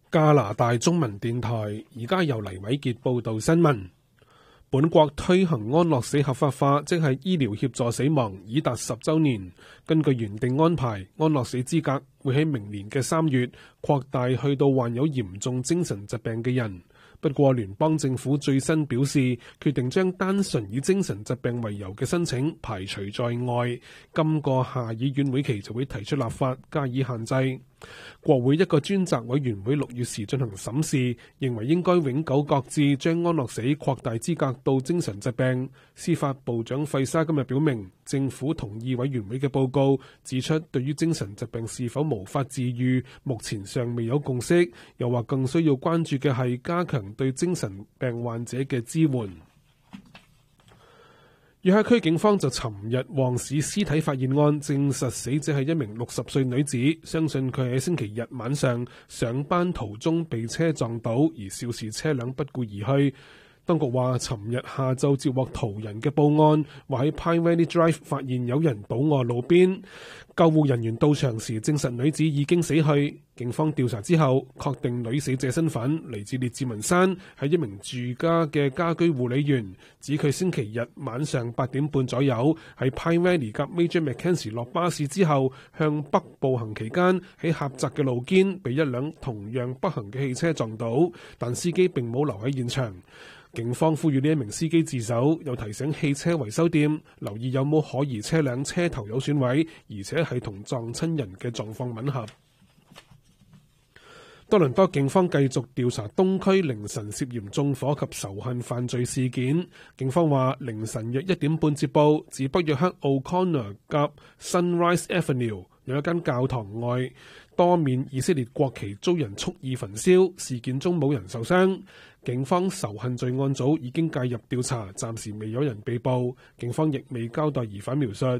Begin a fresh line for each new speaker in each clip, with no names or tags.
加拿大中文電台，而家由黎偉傑報道新聞。本國推行安樂死合法化，即係醫療協助死亡，已達10週年。根據原定安排，安樂死資格會喺明年嘅3月擴大去到患有嚴重精神疾病嘅人。不過聯邦政府最新表示，決定將單純以精神疾病為由嘅申請排除在外。今個下議院會期就會提出立法加以限制。國會一個專責委員會6月時進行審視，認為應該永久擱置將安樂死擴大資格到精神疾病。司法部長費沙今日表明，政府同意委員會嘅報告，指出對於精神疾病是否無法治癒，目前尚未有共識。又話更需要關注嘅係加強對精神病患者嘅支援。約克區警方就尋日旺市屍體發現案證實死者係一名60歲女子，相信佢喺星期日晚上上班途中被車撞倒，而肇事車輛不顧而去。當局話，尋日下晝接獲途人嘅報案，話喺 Pine Valley Drive 發現有人倒臥路邊。救護人員到場時證實女子已經死去。警方調查之後，確定女死者身份嚟自列治文山，係一名住家嘅家居護理員。指佢星期日晚上8點半左右喺 Pine Valley 及 Major Mackenzie 落巴士之後，向北步行期間喺狹窄嘅路肩被一輛同樣北行嘅汽車撞倒，但司機並冇留喺現場。警方呼籲呢一名司機自首，又提醒汽車維修店留意有冇可疑車輛車頭有損毀，而且係同撞親人嘅狀況吻合。多倫多警方繼續調查東區凌晨涉嫌縱火及仇恨犯罪事件。警方話凌晨約1點半接報，指北約克 O'Connor 及 Sunrise Avenue 有一間教堂外多面以色列國旗遭人蓄意焚燒，事件中冇人受傷。警方仇恨罪案組已經介入調查，暫時未有人被捕。警方亦未交代疑犯描述。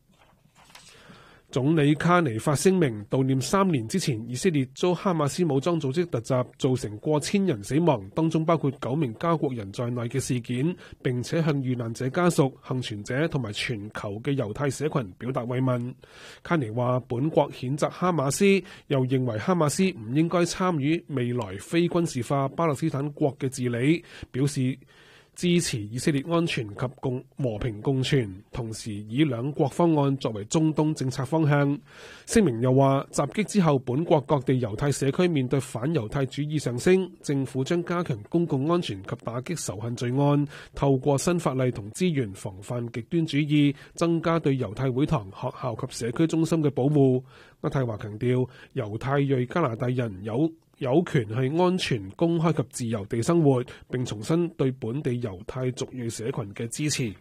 總理卡尼發聲明悼念3年之前以色列遭哈馬斯武裝組織突襲，造成過千人死亡，當中包括9名加國人在內嘅事件，並且向遇難者家屬、幸存者同埋全球嘅猶太社群表達慰問。卡尼話本國譴責哈馬斯，又認為哈馬斯唔應該參與未來非軍事化巴勒斯坦國嘅治理，表示支持以色列安全及和平共存，同時以兩國方案作為中東政策方向。聲明又話，襲擊之後本國各地猶太社區面對反猶太主義上升，政府將加強公共安全及打擊仇恨罪案，透過新法例同資源防範極端主義，增加對猶太會堂、學校及社區中心嘅保護。渥太華強調，猶太裔加拿大人有權係安全、公開及自由地生活，並重申對本地猶太族裔社群嘅支持。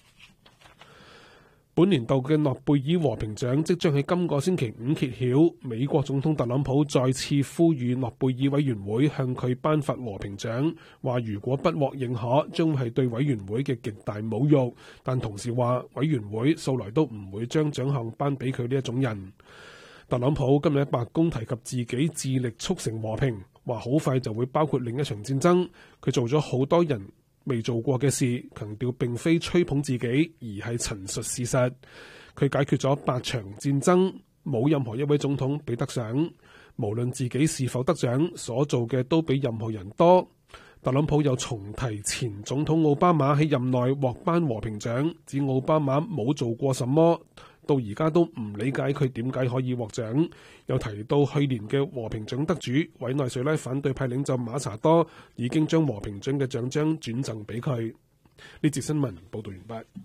本年度嘅諾貝爾和平獎即將喺今個星期5揭曉，美國總統特朗普再次呼籲諾貝爾委員會向佢頒發和平獎，話如果不獲認可，將會係對委員會嘅極大侮辱，但同時話委員會素來都唔會將獎項頒俾佢呢一種人。特朗普今日喺白宮提及自己致力促成和平，話好快就會包括另一場戰爭。佢做咗好多人未做過嘅事，強調並非吹捧自己，而係陳述事實。佢解決咗8場戰爭，冇任何一位總統比得上。無論自己是否得獎，所做嘅都比任何人多。特朗普又重提前總統奧巴馬喺任內獲頒和平獎，指奧巴馬冇做過什麼，到而家都唔理解佢點解可以獲獎。又提到去年嘅和平獎得主委內瑞拉反對派領袖馬查多已經將和平獎嘅獎章轉贈俾佢。呢節新聞報道完畢。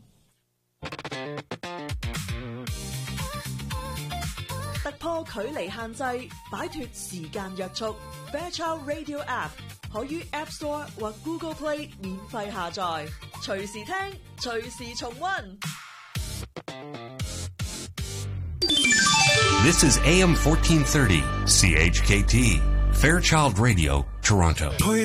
突破距離限制，擺脫時間約束。Fairchild Radio App 可於 App Store 或 Google Play 免費下載，隨時聽，隨時重溫。
This is AM 1430 CHKT Fairchild Radio, Toronto.